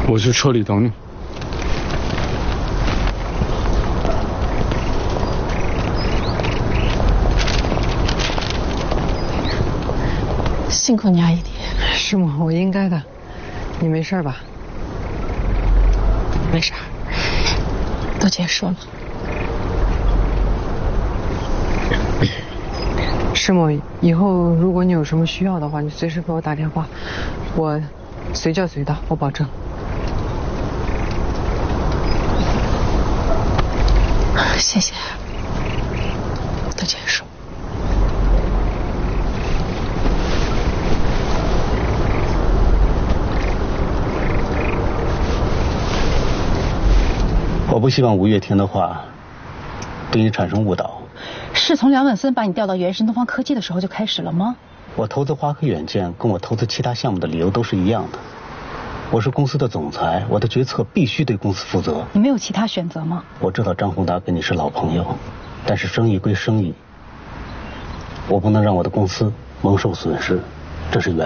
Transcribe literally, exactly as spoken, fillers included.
我去车里等你。 辛苦你阿姨。 是吗？我应该的。你没事吧？ 没事，都结束了。 师母，以后如果你有什么需要的话，你随时给我打电话，我随叫随到，我保证。 谢谢。都结束。 我不希望五月天的话对你产生误导。 是从梁文森把你调到原神东方科技的时候就开始了吗？ 我投资华科远见跟我投资其他项目的理由都是一样的。我是公司的总裁，我的决策必须对公司负责。 你没有其他选择吗？ 我知道张宏达跟你是老朋友，但是生意归生意，我不能让我的公司蒙受损失，这是原